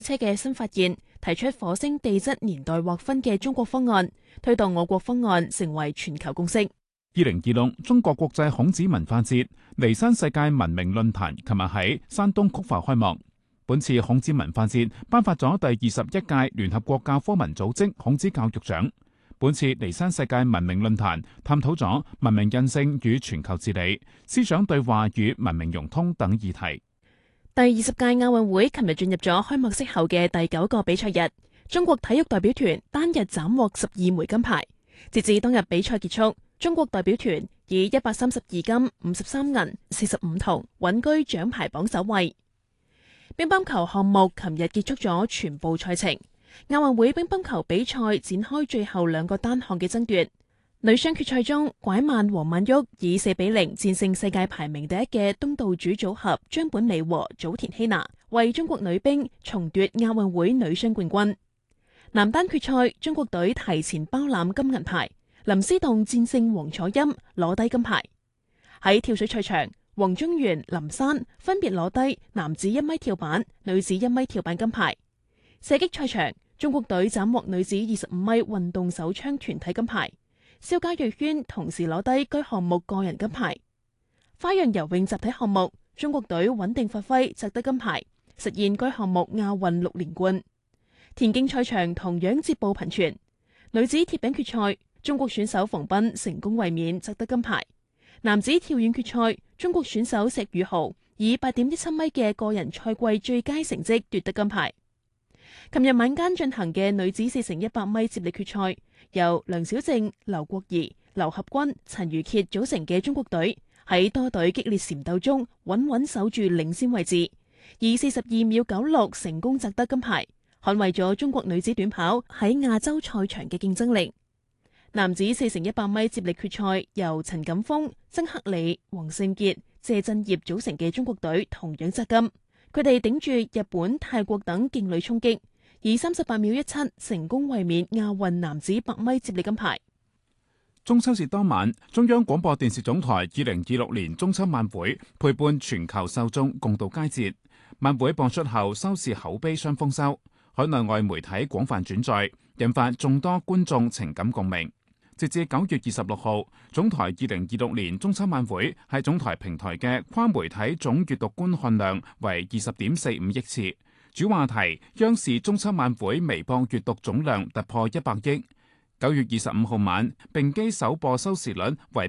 車嘅新發現，提出火星地質年代劃分嘅中國方案，推動我國方案成為全球共識。 2026中國國際孔子文化節離山世界文明論壇琴日喺山東曲阜開幕。本次孔子文化節頒發咗第21屆聯合國教科文組織孔子教育獎。本次離山世界文明論壇探討咗文明韌性與全球治理、思想對話與文明融通等議題。 第20屆亞運會琴日進入咗開幕式後嘅第9個比賽日，中國體育代表團單日斬獲12枚金牌。截至當日比賽結束，中國代表團以132金、53銀、45銅穩居獎牌榜首位。乒乓球項目琴日結束咗全部賽程，亞運會乒乓球比賽展開最後2個單項嘅爭奪。女雙決賽中，拐萬黃曼旭以4-0戰勝世界排名第1嘅東道主組合張本美和早田希娜，為中國女兵重奪亞運會女雙冠軍。男單決賽，中國隊提前包攬金銀牌，林思棟戰勝王楚欽攞低金牌。喺跳水賽場，王宗源、林珊分別攞低男子1米跳板、女子1米跳板金牌。射擊賽場，中國隊斬獲女子25米運動手槍團體金牌。蕭家瑞軒同時攞低該項目個人金牌。花樣游泳集體項目，中國隊穩定發揮，摘得金牌，實現該項目亞運6連冠。田徑賽場同樣捷報頻傳，女子鐵餅決賽，中國選手馮彬成功衛冕，摘得金牌。男子跳遠決賽，中國選手石宇豪以8.17米嘅個人賽季最佳成績奪得金牌。琴日晚間進行嘅女子4x100米接力決賽，由梁小靜、劉國儀、劉合君、陳如傑組成嘅中國隊喺多隊激烈纏鬥中穩穩守住領先位置，以42秒96成功摘得金牌，捍衛咗中國女子短跑喺亞洲賽場嘅競爭力。男子4x100米接力決賽，由陳錦鋒、曾克里、黃勝傑、謝震業組成嘅中國隊同樣摘金，佢哋頂住日本、泰國等勁旅衝擊，以38秒17成功衛冕亞運男子100米接力金牌。 中秋節當晚，中央廣播電視總台2026年中秋晚會陪伴全球受眾共度佳節。晚會播出後，收視口碑雙豐收，海內外媒體廣泛轉載，引發眾多觀眾情感共鳴。截至9月26號，總台2026年中秋晚會喺總台平台嘅跨媒體總閱讀觀看量為20.45億次。主話題：央視中秋晚會微博閱讀總量突破100億。9月25號晚，並機首播收視率為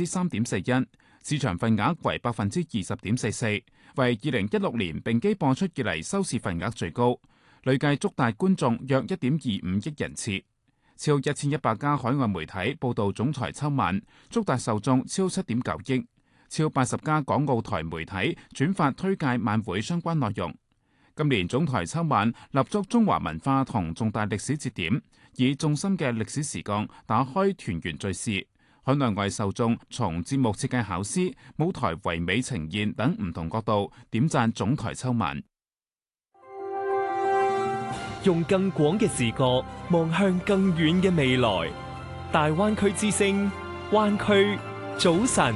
3.41%，市場份額為20.44%，為2016年並機播出以嚟收視份額最高，累計觸達觀眾約1.25億人次。超1100家海外媒體報道總台秋晚，觸達受眾超7.9億，超80家港澳台媒體轉發推介晚會相關內容。今年總台秋晚立足中華文化同重大歷史節點，以眾深嘅歷史時光打開團圓敘事。海內外受眾從節目設計巧思、舞台唯美呈現等唔同角度點讚總台秋晚。 用更廣嘅視角望向更遠嘅未來。大灣區之聲，灣區早晨。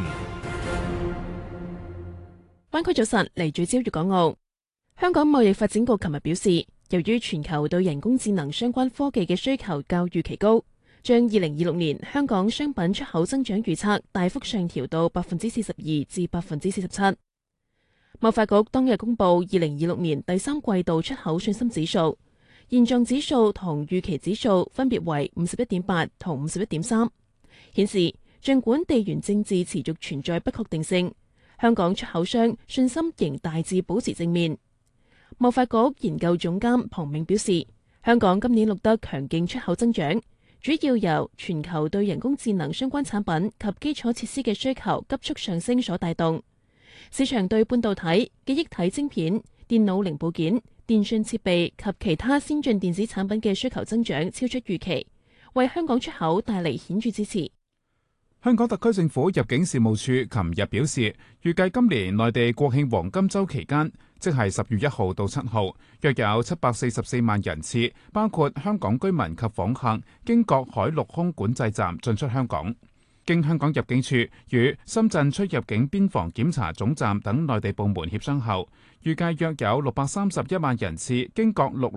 灣區早晨嚟聚焦粵港澳。香港貿易發展局琴日表示，由於全球對人工智能相關科技嘅需求較預期高，將2026年香港商品出口增長預測大幅上調到42%至47%。貿發局當日公布2026年第3季度出口信心指數。現狀指數同預期指數分別為51.8同51.3，顯示儘管地緣政治持續存在不確定性，香港出口商信心仍大致保持正面。貿發局研究總監龐銘表示，香港今年錄得強勁出口增長，主要由全球對人工智能相關產品及基礎設施嘅需求急速上升所帶動。市場對半導體、記憶體晶片、電腦零部件、電訊設備及其他先進電子產品嘅需求增長超出預期，為香港出口帶嚟顯著支持。 香港特區政府入境事務處琴日表示，預計今年內地國慶黃金週期間，即係10月1號到7號，約有744萬人次，包括香港居民及訪客，經各海陸空管制站進出香港。 經香港入境處與深圳出入境邊防檢查總站等內地部門協商後，預計約有631萬人次經各陸